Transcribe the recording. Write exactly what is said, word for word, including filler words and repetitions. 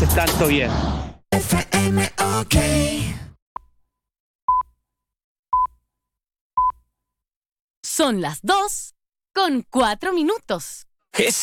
haces tanto bien. F M, ok. Son las dos con cuatro minutos. Es